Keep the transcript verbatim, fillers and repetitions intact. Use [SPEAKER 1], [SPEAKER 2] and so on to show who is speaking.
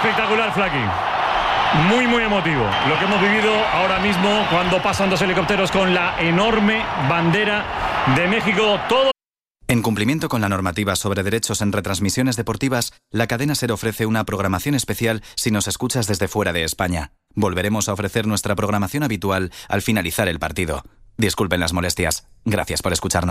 [SPEAKER 1] Espectacular, Flaky. Muy, muy emotivo lo que hemos vivido ahora mismo cuando pasan dos helicópteros con la enorme bandera de México. Todo.
[SPEAKER 2] En cumplimiento con la normativa sobre derechos en retransmisiones deportivas, la cadena SER ofrece una programación especial si nos escuchas desde fuera de España. Volveremos a ofrecer nuestra programación habitual al finalizar el partido. Disculpen las molestias. Gracias por escucharnos.